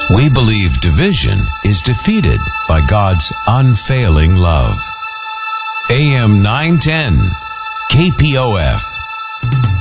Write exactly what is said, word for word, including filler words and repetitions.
We believe division is defeated by God's unfailing love. A M nine ten, K P O F.